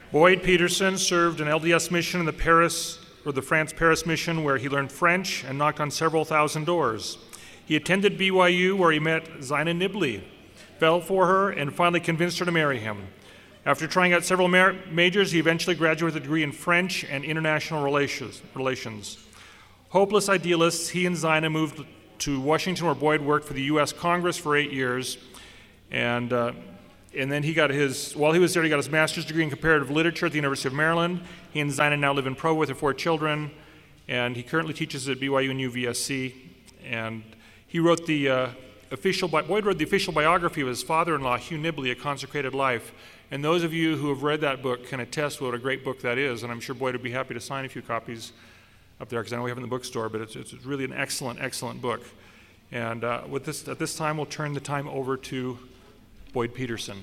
Boyd Peterson served an LDS mission in the France-Paris mission, where he learned French and knocked on several thousand doors. He attended BYU, where he met Zina Nibley, fell for her, and finally convinced her to marry him. After trying out several majors, he eventually graduated with a degree in French and international relations. Hopeless idealists, he and Zina moved to Washington, where Boyd worked for the U.S. Congress for 8 years, and then while he was there, he got his master's degree in comparative literature at the University of Maryland. He and Zina now live in Provo with their 4 children, and he currently teaches at BYU and UVSC. And he wrote Boyd wrote the official biography of his father-in-law, Hugh Nibley, A Consecrated Life. And those of you who have read that book can attest what a great book that is, and I'm sure Boyd would be happy to sign a few copies up there, because I know we have it in the bookstore, but it's really an excellent, excellent book. And at this time, we'll turn the time over to Boyd Peterson.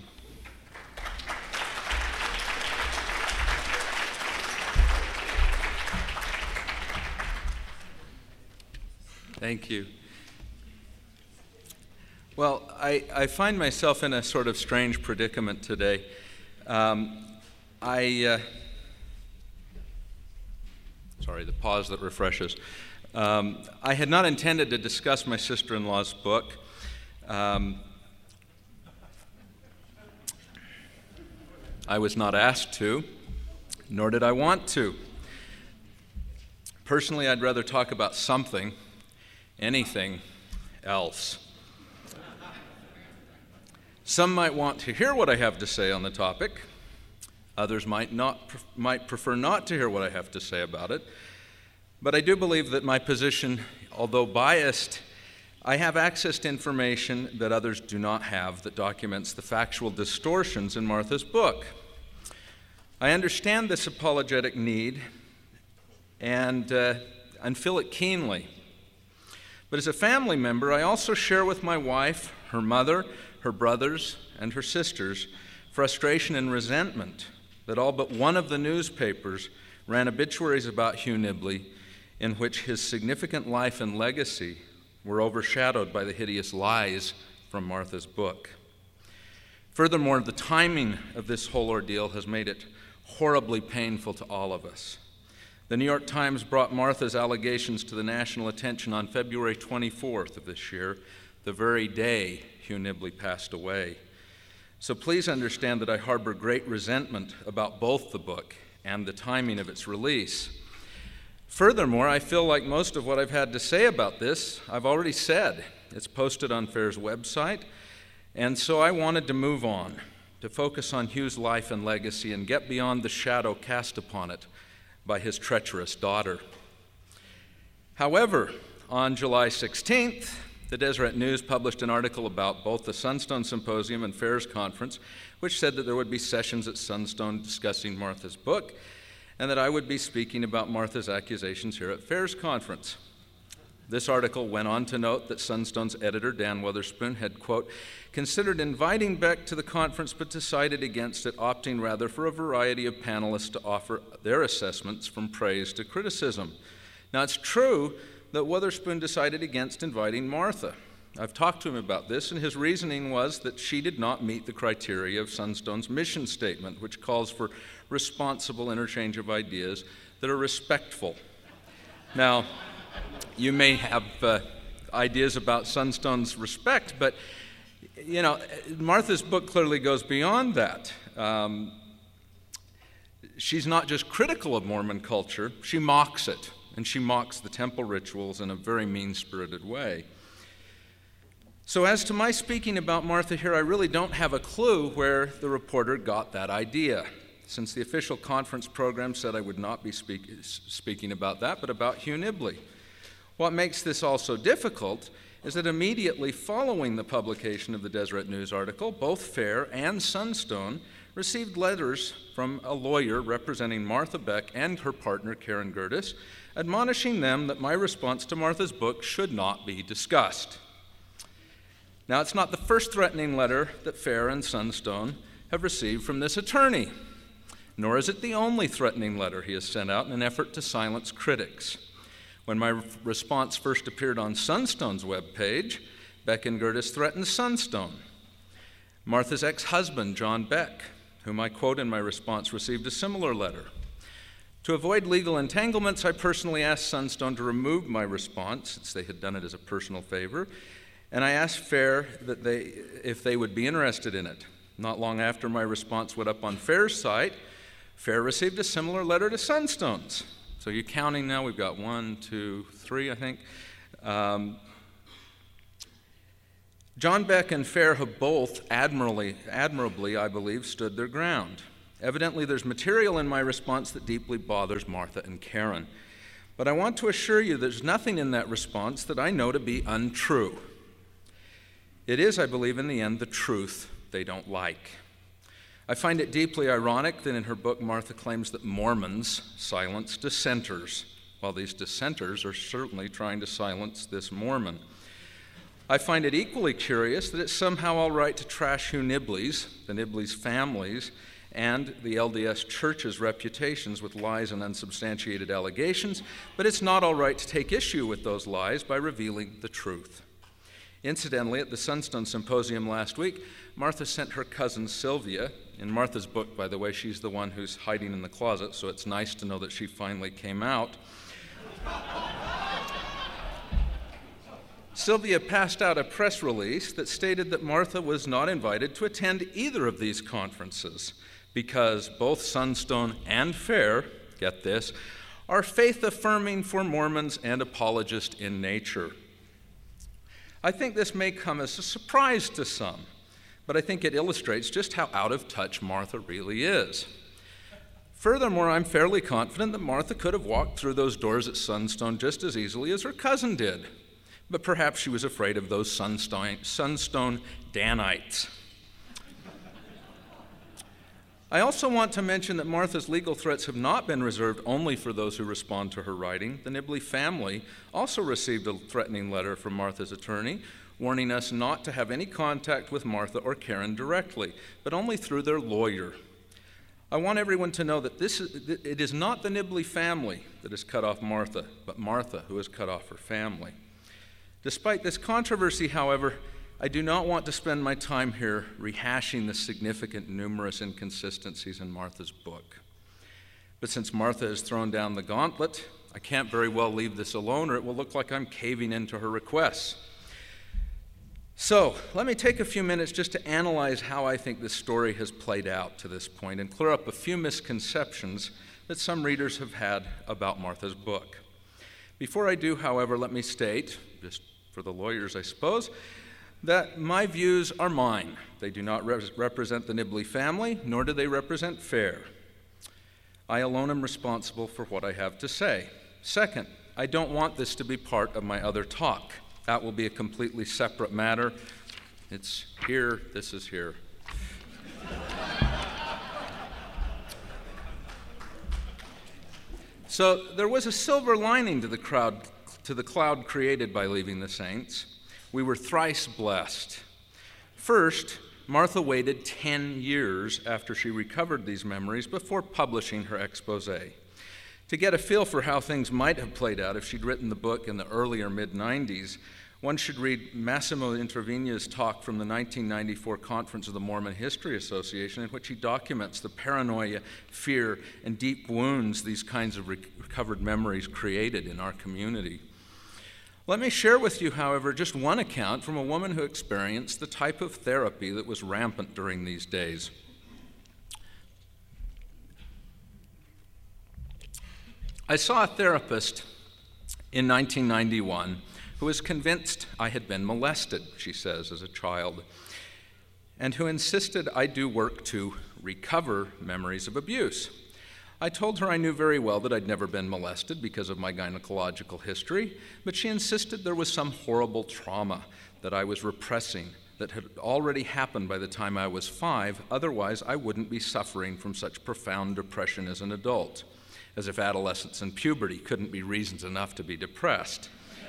Thank you. Well, I find myself in a sort of strange predicament today. Sorry, the pause that refreshes. I had not intended to discuss my sister-in-law's book. I was not asked to, nor did I want to. Personally, I'd rather talk about anything else. Some might want to hear what I have to say on the topic. Others might prefer not to hear what I have to say about it. But I do believe that my position, although biased, I have access to information that others do not have that documents the factual distortions in Martha's book. I understand this apologetic need and feel it keenly. But as a family member, I also share with my wife, her mother, her brothers, and her sisters frustration and resentment that all but one of the newspapers ran obituaries about Hugh Nibley in which his significant life and legacy were overshadowed by the hideous lies from Martha's book. Furthermore, the timing of this whole ordeal has made it horribly painful to all of us. The New York Times brought Martha's allegations to the national attention on February 24th of this year, the very day Hugh Nibley passed away. So please understand that I harbor great resentment about both the book and the timing of its release. Furthermore, I feel like most of what I've had to say about this, I've already said. It's posted on FAIR's website, and so I wanted to move on, to focus on Hugh's life and legacy and get beyond the shadow cast upon it by his treacherous daughter. However, on July 16th, the Deseret News published an article about both the Sunstone Symposium and FAIR's conference, which said that there would be sessions at Sunstone discussing Martha's book, and that I would be speaking about Martha's accusations here at FAIR's conference. This article went on to note that Sunstone's editor, Dan Weatherspoon, had, quote, considered inviting Beck to the conference but decided against it, opting rather for a variety of panelists to offer their assessments from praise to criticism. Now, it's true that Weatherspoon decided against inviting Martha. I've talked to him about this, and his reasoning was that she did not meet the criteria of Sunstone's mission statement, which calls for responsible interchange of ideas that are respectful. Now, you may have ideas about Sunstone's respect, but, you know, Martha's book clearly goes beyond that. She's not just critical of Mormon culture, she mocks it, and she mocks the temple rituals in a very mean-spirited way. So as to my speaking about Martha here, I really don't have a clue where the reporter got that idea, since the official conference program said I would not be speaking about that, but about Hugh Nibley. What makes this also difficult is that immediately following the publication of the Deseret News article, both FAIR and Sunstone received letters from a lawyer representing Martha Beck and her partner, Karen Gerdes, admonishing them that my response to Martha's book should not be discussed. Now, it's not the first threatening letter that FAIR and Sunstone have received from this attorney, nor is it the only threatening letter he has sent out in an effort to silence critics. When my response first appeared on Sunstone's webpage, Beck and Gerdes threatened Sunstone. Martha's ex-husband, John Beck, whom I quote in my response, received a similar letter. To avoid legal entanglements, I personally asked Sunstone to remove my response, since they had done it as a personal favor, and I asked FAIR if they would be interested in it. Not long after my response went up on FAIR's site, FAIR received a similar letter to Sunstone's. So you're counting now, we've got 1, 2, 3, I think. John Beck and FAIR have both admirably, I believe, stood their ground. Evidently, there's material in my response that deeply bothers Martha and Karen. But I want to assure you there's nothing in that response that I know to be untrue. It is, I believe, in the end, the truth they don't like. I find it deeply ironic that in her book, Martha claims that Mormons silence dissenters, while these dissenters are certainly trying to silence this Mormon. I find it equally curious that it's somehow all right to trash Hugh Nibley's, the Nibley's families, and the LDS Church's reputations with lies and unsubstantiated allegations, but it's not all right to take issue with those lies by revealing the truth. Incidentally, at the Sunstone Symposium last week, Martha sent her cousin Sylvia. In Martha's book, by the way, she's the one who's hiding in the closet, so it's nice to know that she finally came out. Sylvia passed out a press release that stated that Martha was not invited to attend either of these conferences because both Sunstone and FAIR, get this, are faith-affirming for Mormons and apologist in nature. I think this may come as a surprise to some, but I think it illustrates just how out of touch Martha really is. Furthermore, I'm fairly confident that Martha could have walked through those doors at Sunstone just as easily as her cousin did, but perhaps she was afraid of those Sunstone Danites. I also want to mention that Martha's legal threats have not been reserved only for those who respond to her writing. The Nibley family also received a threatening letter from Martha's attorney, warning us not to have any contact with Martha or Karen directly, but only through their lawyer. I want everyone to know that it is not the Nibley family that has cut off Martha, but Martha who has cut off her family. Despite this controversy, however, I do not want to spend my time here rehashing the significant numerous inconsistencies in Martha's book. But since Martha has thrown down the gauntlet, I can't very well leave this alone, or it will look like I'm caving into her requests. So, let me take a few minutes just to analyze how I think this story has played out to this point and clear up a few misconceptions that some readers have had about Martha's book. Before I do, however, let me state, just for the lawyers, I suppose, that my views are mine. They do not represent the Nibley family, nor do they represent FAIR. I alone am responsible for what I have to say. Second, I don't want this to be part of my other talk. That will be a completely separate matter. It's here, this is here. So there was a silver lining to the cloud created by leaving the saints. We were thrice blessed. First, Martha waited 10 years after she recovered these memories before publishing her expose. To get a feel for how things might have played out if she'd written the book in the earlier mid-90s, one should read Massimo Intervigna's talk from the 1994 Conference of the Mormon History Association, in which he documents the paranoia, fear, and deep wounds these kinds of recovered memories created in our community. Let me share with you, however, just one account from a woman who experienced the type of therapy that was rampant during these days. I saw a therapist in 1991 who was convinced I had been molested, she says, as a child, and who insisted I do work to recover memories of abuse. I told her I knew very well that I'd never been molested because of my gynecological history, but she insisted there was some horrible trauma that I was repressing that had already happened by the time I was 5, otherwise I wouldn't be suffering from such profound depression as an adult, as if adolescence and puberty couldn't be reasons enough to be depressed.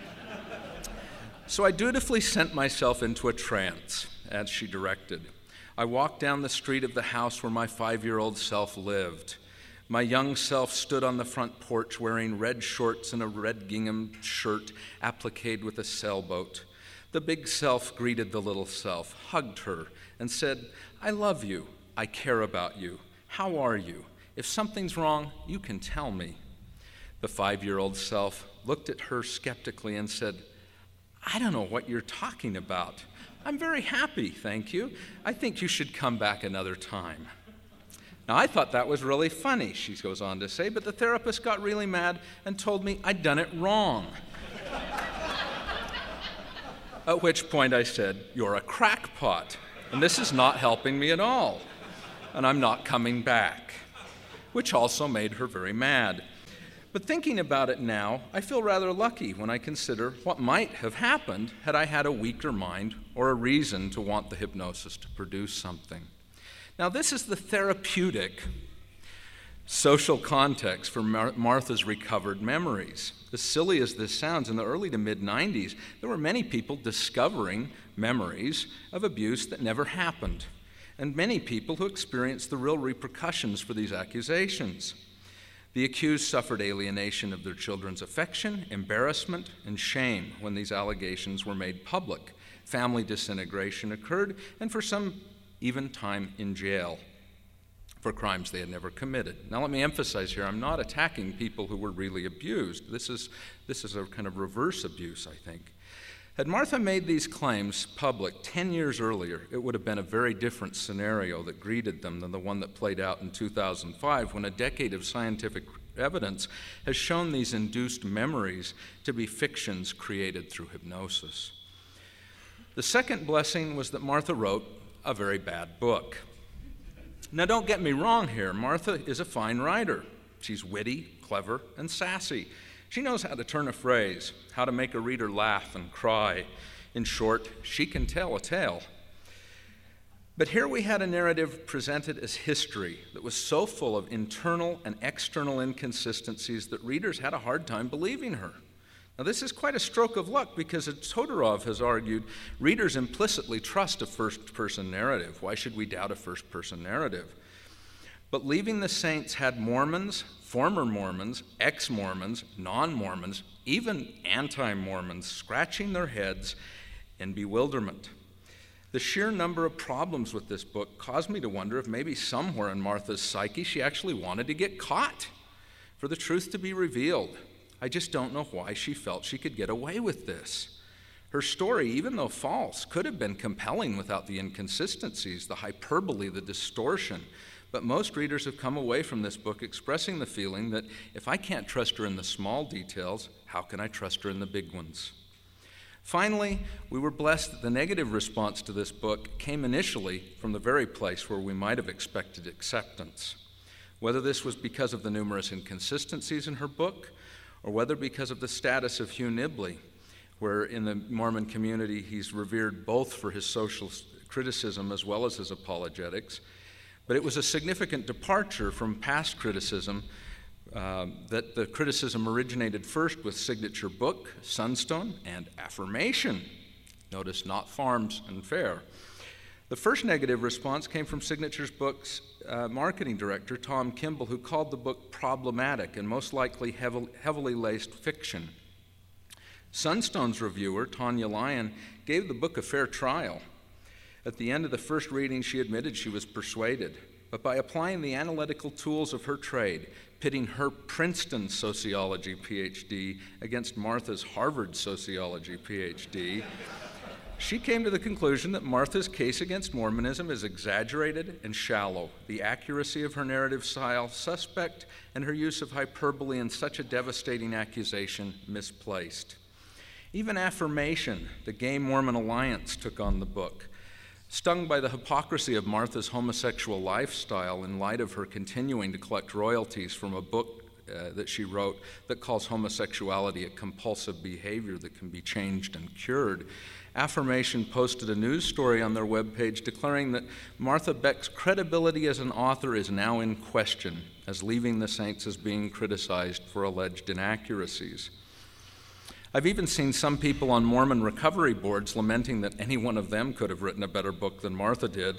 So I dutifully sent myself into a trance, as she directed. I walked down the street of the house where my 5-year-old self lived. My young self stood on the front porch wearing red shorts and a red gingham shirt appliqued with a sailboat. The big self greeted the little self, hugged her, and said, "I love you. I care about you. How are you? If something's wrong, you can tell me." The 5-year-old self looked at her skeptically and said, "I don't know what you're talking about. I'm very happy, thank you. I think you should come back another time." Now, I thought that was really funny, she goes on to say, but the therapist got really mad and told me I'd done it wrong. At which point I said, "You're a crackpot, and this is not helping me at all, and I'm not coming back," which also made her very mad. But thinking about it now, I feel rather lucky when I consider what might have happened had I had a weaker mind or a reason to want the hypnosis to produce something. Now, this is the therapeutic social context for Martha's recovered memories. As silly as this sounds, in the early to mid-90s, there were many people discovering memories of abuse that never happened, and many people who experienced the real repercussions for these accusations. The accused suffered alienation of their children's affection, embarrassment, and shame when these allegations were made public. Family disintegration occurred, and for some, even time in jail for crimes they had never committed. Now, let me emphasize here, I'm not attacking people who were really abused. This is a kind of reverse abuse, I think. Had Martha made these claims public 10 years earlier, it would have been a very different scenario that greeted them than the one that played out in 2005, when a decade of scientific evidence has shown these induced memories to be fictions created through hypnosis. The second blessing was that Martha wrote a very bad book. Now, don't get me wrong here. Martha is a fine writer. She's witty, clever, and sassy. She knows how to turn a phrase, how to make a reader laugh and cry. In short, she can tell a tale. But here we had a narrative presented as history that was so full of internal and external inconsistencies that readers had a hard time believing her. Now, this is quite a stroke of luck because, as Todorov has argued, readers implicitly trust a first-person narrative. Why should we doubt a first-person narrative? But Leaving the Saints had Mormons, former Mormons, ex-Mormons, non-Mormons, even anti-Mormons scratching their heads in bewilderment. The sheer number of problems with this book caused me to wonder if maybe somewhere in Martha's psyche she actually wanted to get caught, for the truth to be revealed. I just don't know why she felt she could get away with this. Her story, even though false, could have been compelling without the inconsistencies, the hyperbole, the distortion. But most readers have come away from this book expressing the feeling that if I can't trust her in the small details, how can I trust her in the big ones? Finally, we were blessed that the negative response to this book came initially from the very place where we might have expected acceptance. Whether this was because of the numerous inconsistencies in her book, or whether because of the status of Hugh Nibley, where in the Mormon community he's revered both for his social criticism as well as his apologetics. But it was a significant departure from past criticism, that the criticism originated first with Signature Book, Sunstone, and Affirmation. Notice not Farms and Fare. The first negative response came from Signature's Book's marketing director, Tom Kimball, who called the book problematic and most likely heavily laced fiction. Sunstone's reviewer, Tanya Lyon, gave the book a fair trial. At the end of the first reading, she admitted she was persuaded, but by applying the analytical tools of her trade, pitting her Princeton sociology PhD against Martha's Harvard sociology PhD, she came to the conclusion that Martha's case against Mormonism is exaggerated and shallow, the accuracy of her narrative style suspect, and her use of hyperbole in such a devastating accusation misplaced. Even Affirmation, the Gay Mormon Alliance, took on the book. Stung by the hypocrisy of Martha's homosexual lifestyle in light of her continuing to collect royalties from a book that she wrote that calls homosexuality a compulsive behavior that can be changed and cured, Affirmation posted a news story on their webpage declaring that Martha Beck's credibility as an author is now in question, as Leaving the Saints is being criticized for alleged inaccuracies. I've even seen some people on Mormon recovery boards lamenting that any one of them could have written a better book than Martha did.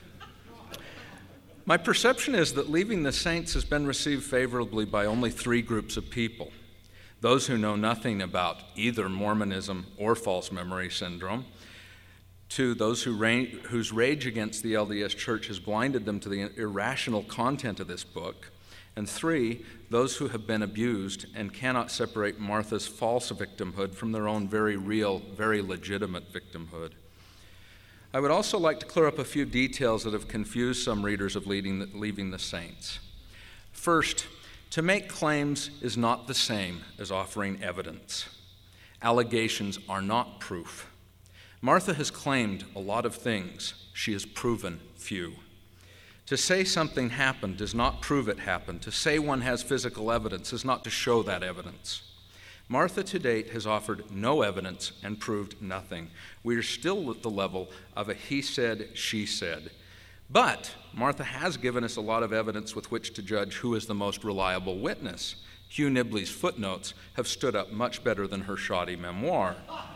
My perception is that Leaving the Saints has been received favorably by only 3 groups of people: those who know nothing about either Mormonism or false memory syndrome, 2, those whose rage against the LDS Church has blinded them to the irrational content of this book. And 3, those who have been abused and cannot separate Martha's false victimhood from their own very real, very legitimate victimhood. I would also like to clear up a few details that have confused some readers of Leaving the Saints. First, to make claims is not the same as offering evidence. Allegations are not proof. Martha has claimed a lot of things. She has proven few. To say something happened does not prove it happened. To say one has physical evidence is not to show that evidence. Martha to date has offered no evidence and proved nothing. We are still at the level of a he said, she said. But Martha has given us a lot of evidence with which to judge who is the most reliable witness. Hugh Nibley's footnotes have stood up much better than her shoddy memoir.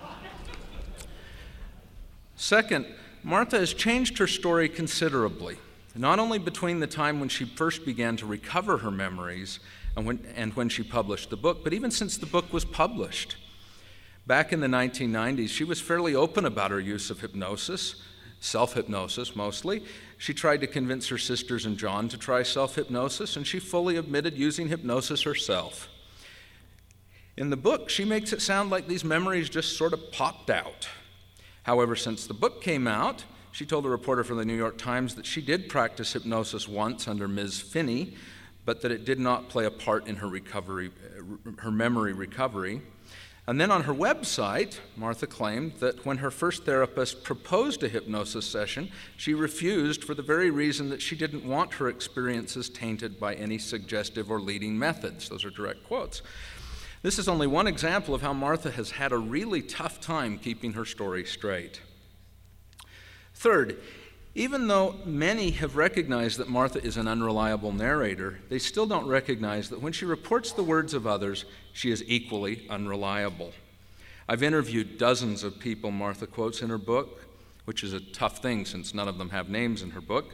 Second, Martha has changed her story considerably, not only between the time when she first began to recover her memories and when she published the book, but even since the book was published. Back in the 1990s, she was fairly open about her use of hypnosis, self-hypnosis mostly. She tried to convince her sisters and John to try self-hypnosis, and she fully admitted using hypnosis herself. In the book, she makes it sound like these memories just sort of popped out. However, since the book came out, she told a reporter from the New York Times that she did practice hypnosis once under Ms. Finney, but that it did not play a part in her memory recovery. And then on her website, Martha claimed that when her first therapist proposed a hypnosis session, she refused for the very reason that she didn't want her experiences tainted by any suggestive or leading methods. Those are direct quotes. This is only one example of how Martha has had a really tough time keeping her story straight. Third, even though many have recognized that Martha is an unreliable narrator, they still don't recognize that when she reports the words of others, she is equally unreliable. I've interviewed dozens of people Martha quotes in her book, which is a tough thing since none of them have names in her book.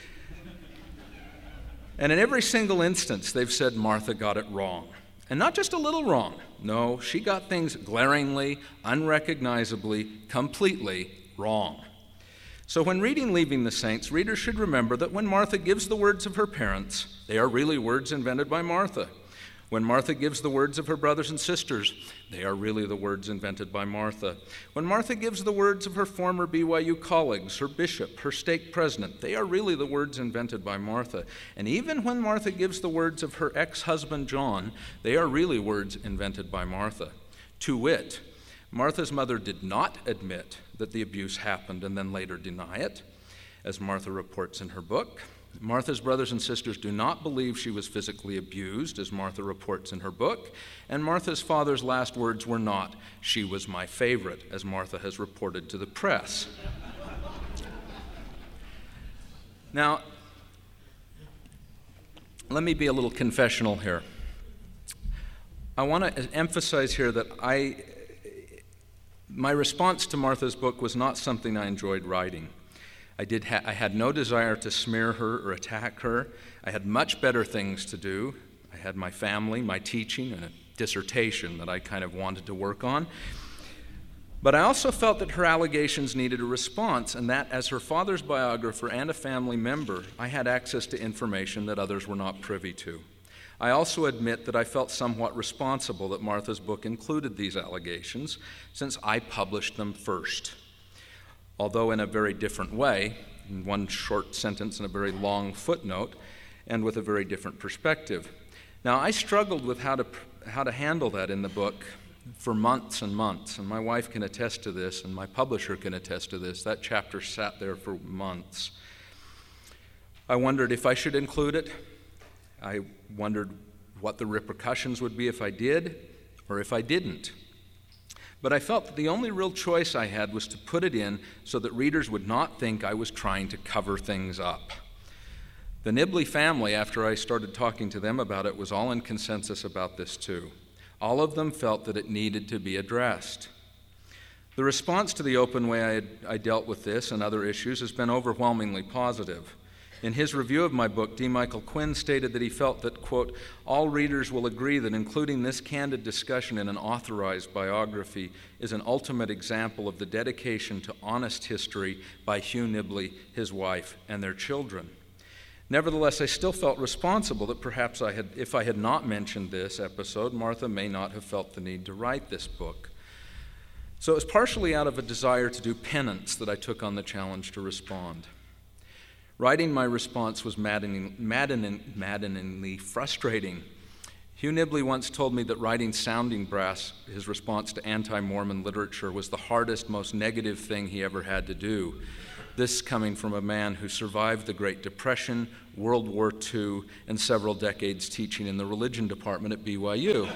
And in every single instance, they've said Martha got it wrong. And not just a little wrong. No, she got things glaringly, unrecognizably, completely wrong. So when reading Leaving the Saints, readers should remember that when Martha gives the words of her parents, they are really words invented by Martha. When Martha gives the words of her brothers and sisters, they are really the words invented by Martha. When Martha gives the words of her former BYU colleagues, her bishop, her stake president, they are really the words invented by Martha. And even when Martha gives the words of her ex-husband John, they are really words invented by Martha. To wit, Martha's mother did not admit that the abuse happened and then later deny it, as Martha reports in her book. Martha's brothers and sisters do not believe she was physically abused, as Martha reports in her book, and Martha's father's last words were not, "She was my favorite," as Martha has reported to the press. Now, let me be a little confessional here. I want to emphasize here that my response to Martha's book was not something I enjoyed writing. I had no desire to smear her or attack her. I had much better things to do. I had my family, my teaching, and a dissertation that I kind of wanted to work on. But I also felt that her allegations needed a response, and that as her father's biographer and a family member, I had access to information that others were not privy to. I also admit that I felt somewhat responsible that Martha's book included these allegations, since I published them first. Although in a very different way, in one short sentence and a very long footnote, and with a very different perspective. Now, I struggled with how to handle that in the book for months and months, and my wife can attest to this, and my publisher can attest to this. That chapter sat there for months. I wondered if I should include it. I wondered what the repercussions would be if I did, or if I didn't. But I felt that the only real choice I had was to put it in so that readers would not think I was trying to cover things up. The Nibley family, after I started talking to them about it, was all in consensus about this too. All of them felt that it needed to be addressed. The response to the open way I dealt with this and other issues has been overwhelmingly positive. In his review of my book, D. Michael Quinn stated that he felt that, quote, all readers will agree that including this candid discussion in an authorized biography is an ultimate example of the dedication to honest history by Hugh Nibley, his wife, and their children. Nevertheless, I still felt responsible that perhaps if I had not mentioned this episode, Martha may not have felt the need to write this book. So it was partially out of a desire to do penance that I took on the challenge to respond. Writing my response was maddeningly frustrating. Hugh Nibley once told me that writing Sounding Brass, his response to anti-Mormon literature, was the hardest, most negative thing he ever had to do. This coming from a man who survived the Great Depression, World War II, and several decades teaching in the religion department at BYU.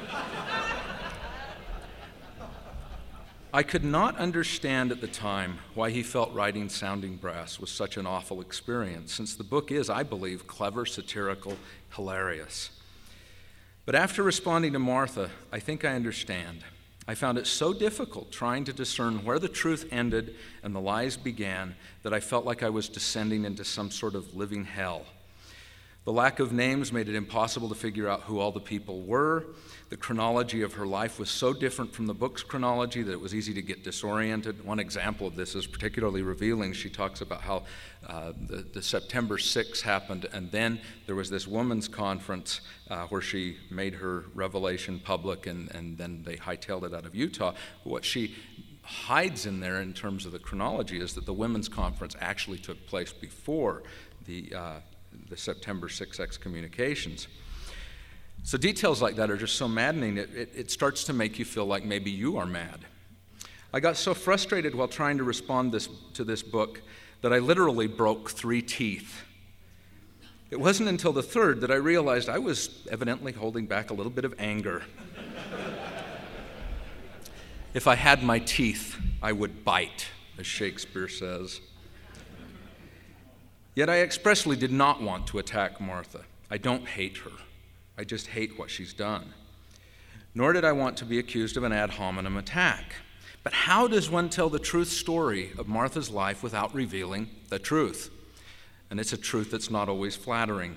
I could not understand at the time why he felt writing Sounding Brass was such an awful experience, since the book is, I believe, clever, satirical, hilarious. But after responding to Martha, I think I understand. I found it so difficult trying to discern where the truth ended and the lies began that I felt like I was descending into some sort of living hell. The lack of names made it impossible to figure out who all the people were. The chronology of her life was so different from the book's chronology that it was easy to get disoriented. One example of this is particularly revealing. She talks about how the September 6th happened, and then there was this women's conference where she made her revelation public, and then they hightailed it out of Utah. What she hides in there in terms of the chronology is that the women's conference actually took place before the September 6th excommunications. So details like that are just so maddening, it starts to make you feel like maybe you are mad. I got so frustrated while trying to respond to this book that I literally broke 3 teeth. It wasn't until the 3rd that I realized I was evidently holding back a little bit of anger. If I had my teeth, I would bite, as Shakespeare says. Yet I expressly did not want to attack Martha. I don't hate her. I just hate what she's done. Nor did I want to be accused of an ad hominem attack. But how does one tell the truth story of Martha's life without revealing the truth? And it's a truth that's not always flattering.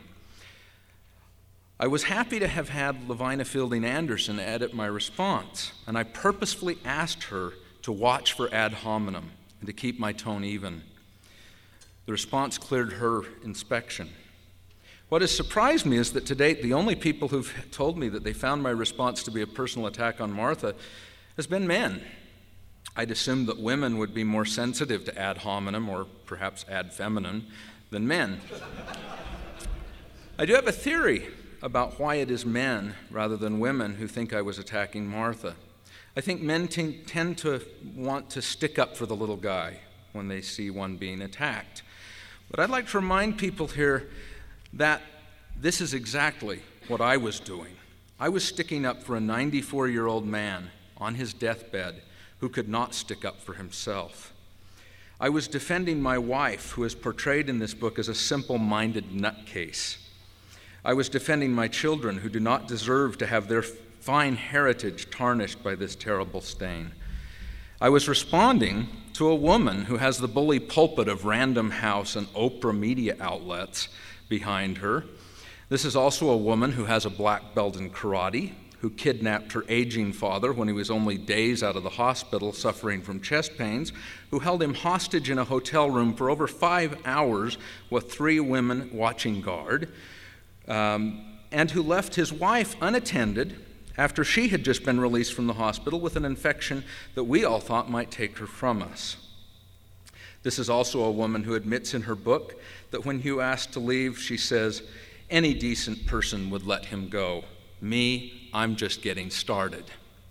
I was happy to have had Lavina Fielding Anderson edit my response, and I purposefully asked her to watch for ad hominem and to keep my tone even. The response cleared her inspection. What has surprised me is that to date, the only people who've told me that they found my response to be a personal attack on Martha has been men. I'd assumed that women would be more sensitive to ad hominem, or perhaps ad feminine, than men. I do have a theory about why it is men rather than women who think I was attacking Martha. I think men tend to want to stick up for the little guy when they see one being attacked. But I'd like to remind people here that this is exactly what I was doing. I was sticking up for a 94-year-old man on his deathbed who could not stick up for himself. I was defending my wife, who is portrayed in this book as a simple-minded nutcase. I was defending my children, who do not deserve to have their fine heritage tarnished by this terrible stain. I was responding to a woman who has the bully pulpit of Random House and Oprah media outlets behind her. This is also a woman who has a black belt in karate, who kidnapped her aging father when he was only days out of the hospital suffering from chest pains, who held him hostage in a hotel room for over 5 hours with 3 women watching guard, and who left his wife unattended after she had just been released from the hospital with an infection that we all thought might take her from us. This is also a woman who admits in her book that when Hugh asked to leave, she says, "Any decent person would let him go. Me, I'm just getting started."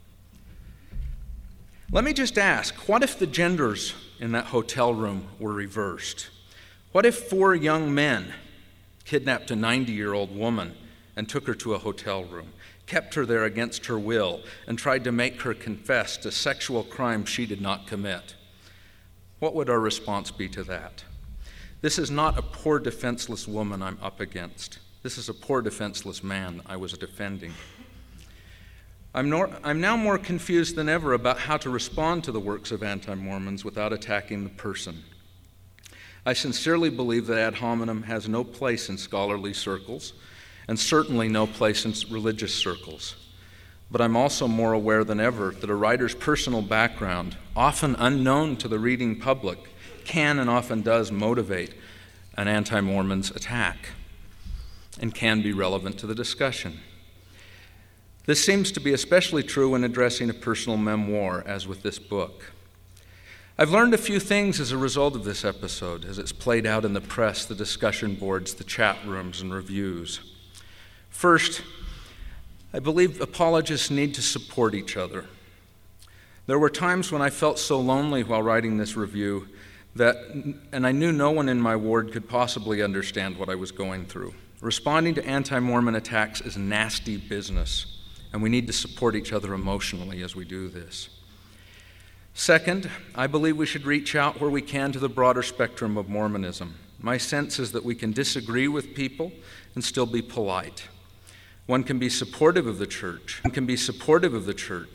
Let me just ask, what if the genders in that hotel room were reversed? What if 4 young men kidnapped a 90-year-old woman and took her to a hotel room, kept her there against her will, and tried to make her confess to sexual crimes she did not commit? What would our response be to that? This is not a poor defenseless woman I'm up against. This is a poor defenseless man I was defending. I'm now more confused than ever about how to respond to the works of anti-Mormons without attacking the person. I sincerely believe that ad hominem has no place in scholarly circles, and certainly no place in religious circles. But I'm also more aware than ever that a writer's personal background, often unknown to the reading public, can and often does motivate an anti-Mormon's attack and can be relevant to the discussion. This seems to be especially true when addressing a personal memoir, as with this book. I've learned a few things as a result of this episode, as it's played out in the press, the discussion boards, the chat rooms, and reviews. First, I believe apologists need to support each other. There were times when I felt so lonely while writing this review and I knew no one in my ward could possibly understand what I was going through. Responding to anti-Mormon attacks is nasty business, and we need to support each other emotionally as we do this. Second, I believe we should reach out where we can to the broader spectrum of Mormonism. My sense is that we can disagree with people and still be polite. One can be supportive of the church.